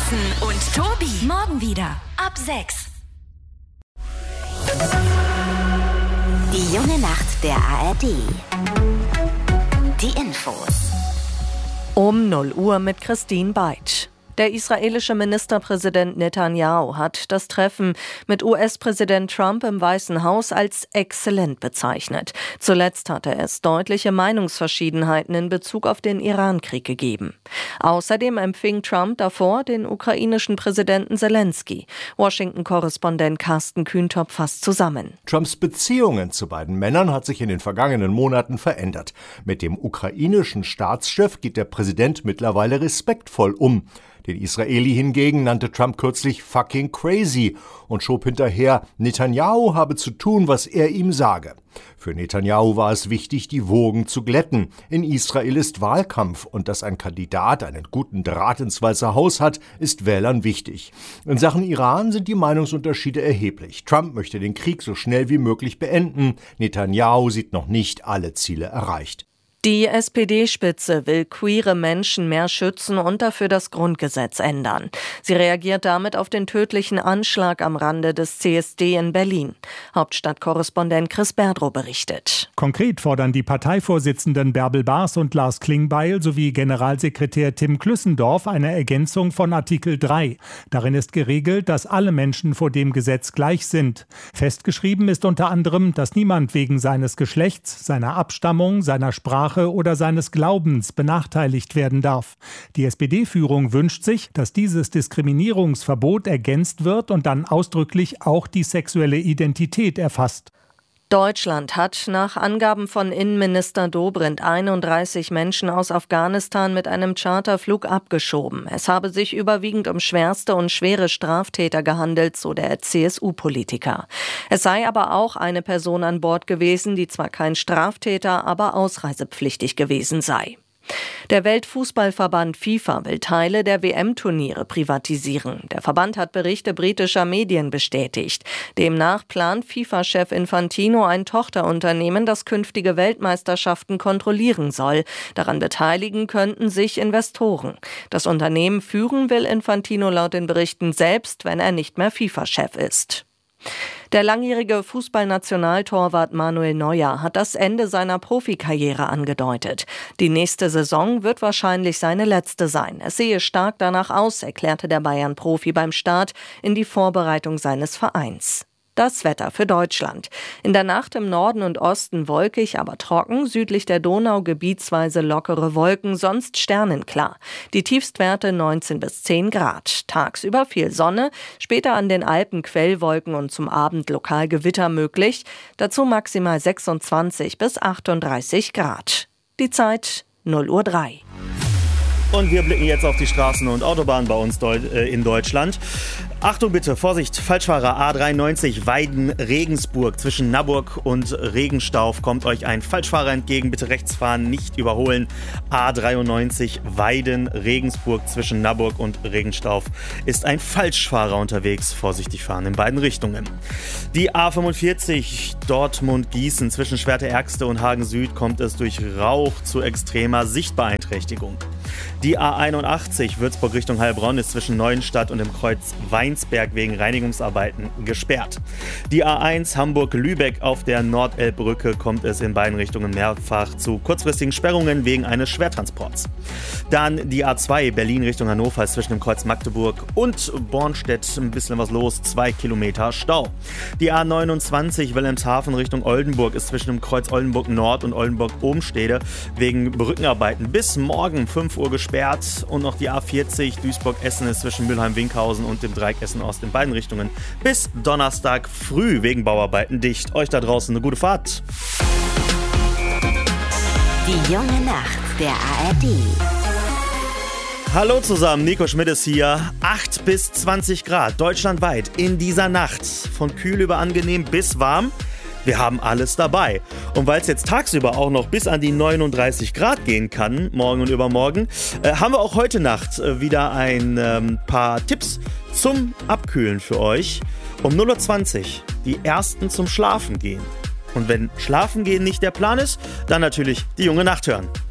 Carsten und Tobi. Morgen wieder ab 6. Die junge Nacht der ARD. Die Infos. Um 0 Uhr mit Christine Beitsch. Der israelische Ministerpräsident Netanyahu hat das Treffen mit US-Präsident Trump im Weißen Haus als exzellent bezeichnet. Zuletzt hatte es deutliche Meinungsverschiedenheiten in Bezug auf den Iran-Krieg gegeben. Außerdem empfing Trump davor den ukrainischen Präsidenten Zelensky. Washington-Korrespondent Carsten Kühntop fasst zusammen. Trumps Beziehungen zu beiden Männern hat sich in den vergangenen Monaten verändert. Mit dem ukrainischen Staatschef geht der Präsident mittlerweile respektvoll um. Den Israeli hingegen nannte Trump kürzlich fucking crazy und schob hinterher, Netanyahu habe zu tun, was er ihm sage. Für Netanyahu war es wichtig, die Wogen zu glätten. In Israel ist Wahlkampf und dass ein Kandidat einen guten Draht ins Weiße Haus hat, ist Wählern wichtig. In Sachen Iran sind die Meinungsunterschiede erheblich. Trump möchte den Krieg so schnell wie möglich beenden. Netanyahu sieht noch nicht alle Ziele erreicht. Die SPD-Spitze will queere Menschen mehr schützen und dafür das Grundgesetz ändern. Sie reagiert damit auf den tödlichen Anschlag am Rande des CSD in Berlin. Hauptstadtkorrespondent Chris Berdrow berichtet. Konkret fordern die Parteivorsitzenden Bärbel Baas und Lars Klingbeil sowie Generalsekretär Tim Klüssendorf eine Ergänzung von Artikel 3. Darin ist geregelt, dass alle Menschen vor dem Gesetz gleich sind. Festgeschrieben ist unter anderem, dass niemand wegen seines Geschlechts, seiner Abstammung, seiner Sprache oder seines Glaubens benachteiligt werden darf. Die SPD-Führung wünscht sich, dass dieses Diskriminierungsverbot ergänzt wird und dann ausdrücklich auch die sexuelle Identität erfasst. Deutschland hat nach Angaben von Innenminister Dobrindt 31 Menschen aus Afghanistan mit einem Charterflug abgeschoben. Es habe sich überwiegend um schwerste und schwere Straftäter gehandelt, so der CSU-Politiker. Es sei aber auch eine Person an Bord gewesen, die zwar kein Straftäter, aber ausreisepflichtig gewesen sei. Der Weltfußballverband FIFA will Teile der WM-Turniere privatisieren. Der Verband hat Berichte britischer Medien bestätigt. Demnach plant FIFA-Chef Infantino ein Tochterunternehmen, das künftige Weltmeisterschaften kontrollieren soll. Daran beteiligen könnten sich Investoren. Das Unternehmen führen will Infantino laut den Berichten selbst, wenn er nicht mehr FIFA-Chef ist. Der langjährige Fußballnationaltorwart Manuel Neuer hat das Ende seiner Profikarriere angedeutet. Die nächste Saison wird wahrscheinlich seine letzte sein. Es sehe stark danach aus, erklärte der Bayern-Profi beim Start in die Vorbereitung seines Vereins. Das Wetter für Deutschland. In der Nacht im Norden und Osten wolkig, aber trocken, südlich der Donau gebietsweise lockere Wolken, sonst sternenklar. Die Tiefstwerte 19 bis 10 Grad. Tagsüber viel Sonne, später an den Alpen Quellwolken und zum Abend lokal Gewitter möglich. Dazu maximal 26 bis 38 Grad. Die Zeit 0:03 Uhr. Und wir blicken jetzt auf die Straßen und Autobahnen bei uns in Deutschland. Achtung bitte, Vorsicht, Falschfahrer, A93 Weiden-Regensburg. Zwischen Naburg und Regenstauf kommt euch ein Falschfahrer entgegen. Bitte rechts fahren, nicht überholen. A93 Weiden-Regensburg zwischen Naburg und Regenstauf ist ein Falschfahrer unterwegs. Vorsichtig fahren in beiden Richtungen. Die A45 Dortmund-Gießen zwischen Schwerte-Ergste und Hagen-Süd kommt es durch Rauch zu extremer Sichtbeeinträchtigung. Die A81 Würzburg Richtung Heilbronn ist zwischen Neuenstadt und dem Kreuz Weinsberg wegen Reinigungsarbeiten gesperrt. Die A1 Hamburg-Lübeck auf der Nordelbbrücke kommt es in beiden Richtungen mehrfach zu kurzfristigen Sperrungen wegen eines Schwertransports. Dann die A2 Berlin Richtung Hannover ist zwischen dem Kreuz Magdeburg und Bornstedt ein bisschen was los, 2 Kilometer Stau. Die A29 Wilhelmshaven Richtung Oldenburg ist zwischen dem Kreuz Oldenburg Nord und Oldenburg Obenstede wegen Brückenarbeiten bis morgen 5 Uhr gesperrt. Und noch die A40 Duisburg-Essen ist zwischen Mülheim-Winkhausen und dem Dreieck Essen-Ost in beiden Richtungen bis Donnerstag früh wegen Bauarbeiten dicht. Euch da draußen eine gute Fahrt. Die junge Nacht der ARD. Hallo zusammen, Nico Schmidt ist hier. 8 bis 20 Grad deutschlandweit in dieser Nacht. Von kühl über angenehm bis warm. Wir haben alles dabei. Und weil es jetzt tagsüber auch noch bis an die 39 Grad gehen kann, morgen und übermorgen, haben wir auch heute Nacht wieder ein paar Tipps zum Abkühlen für euch. Um 0:20 Uhr die ersten zum Schlafen gehen. Und wenn Schlafen gehen nicht der Plan ist, dann natürlich die junge Nacht hören.